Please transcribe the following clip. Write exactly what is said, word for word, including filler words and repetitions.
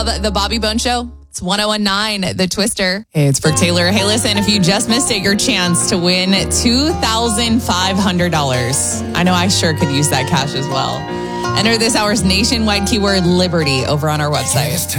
The, the Bobby Bone Show. It's one oh one nine, The Twister. Hey, it's Brooke Taylor. Hey, listen, if you just missed it, your chance to win two thousand five hundred dollars. I know I sure could use that cash as well. Enter this hour's nationwide keyword Liberty over on our website.